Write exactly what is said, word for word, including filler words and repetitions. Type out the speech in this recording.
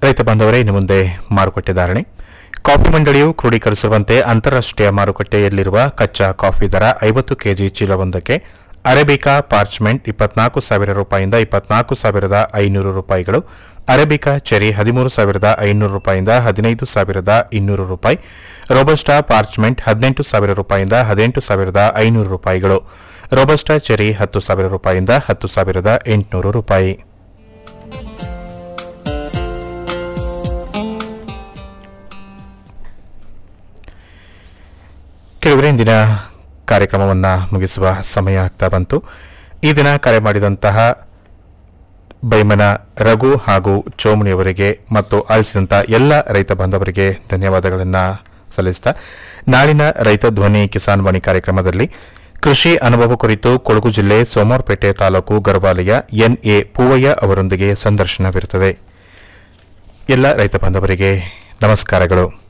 ರೈತ ಬಾಂಧವರೇ, ಇನ್ನು ಮುಂದೆ ಮಾರುಕಟ್ಟೆ ಧಾರಣೆ. ಕಾಫಿ ಮಂಡಳಿಯು ಕ್ರೋಢೀಕರಿಸಿರುವಂತೆ ಅಂತಾರಾಷ್ಟ್ರೀಯ ಮಾರುಕಟ್ಟೆಯಲ್ಲಿರುವ ಕಚ್ಚಾ ಕಾಫಿ ದರ ಐವತ್ತು ಕೆಜಿ ಚೀಲವೊಂದಕ್ಕೆ ಅರೇಬಿಕಾ ಪಾರ್ಚ್ಮೆಂಟ್ ಇಪ್ಪತ್ನಾಲ್ಕು ಸಾವಿರ ರೂಪಾಯಿಂದ ಇಪ್ಪತ್ನಾಲ್ಕು ಸಾವಿರದ ಐನೂರು ರೂಪಾಯಿಗಳು, ಅರೇಬಿಕಾ ಚೆರಿ ಹದಿಮೂರು ಸಾವಿರದ ಐನೂರು ರೂಪಾಯಿಂದ ಹದಿನೈದು ಸಾವಿರದ ಇನ್ನೂರು ರೂಪಾಯಿ, ರೋಬಸ್ಟಾ ಪಾರ್ಚ್ಮೆಂಟ್ ಹದಿನೆಂಟು ಸಾವಿರ ರೂಪಾಯಿಂದ ಹದಿನೆಂಟು ಸಾವಿರದ ಐನೂರು ರೂಪಾಯಿಗಳು, ರೋಬಸ್ಟಾ ಚೆರಿ ಹತ್ತು ಸಾವಿರ ರೂಪಾಯಿಂದ ಹತ್ತು ಸಾವಿರದ ಎಂಟುನೂರು ರೂಪಾಯಿ. ಕೆಲವರೇ ಇಂದಿನ ಕಾರ್ಯಕ್ರಮವನ್ನು ಮುಗಿಸುವ ಸಮಯ ಆಗ್ತಾ ಬಂತು. ಈ ದಿನ ಕರೆ ಮಾಡಿದಂತಹ ಬೈಮನ ರಘು ಹಾಗೂ ಚೋಮಣಿಯವರಿಗೆ ಮತ್ತು ಆಲಿಸಿದಂತಹ ಎಲ್ಲ ರೈತ ಬಾಂಧವರಿಗೆ ಧನ್ಯವಾದಗಳನ್ನು ಸಲ್ಲಿಸ್ತಾ, ನಾಳಿನ ರೈತ ಧ್ವನಿ ಕಿಸಾನ್ ವಾಣಿ ಕಾರ್ಯಕ್ರಮದಲ್ಲಿ ಕೃಷಿ ಅನುಭವ ಕುರಿತು ಕೊಡಗು ಜಿಲ್ಲೆ ಸೋಮವಾರಪೇಟೆ ತಾಲೂಕು ಗರ್ವಾಲಯ ಎನ್ಎ ಪೂವಯ್ಯ ಅವರೊಂದಿಗೆ ಸಂದರ್ಶನವಿರುತ್ತದೆ. ಎಲ್ಲ ರೈತ ಬಾಂಧವರಿಗೆ ನಮಸ್ಕಾರಗಳು.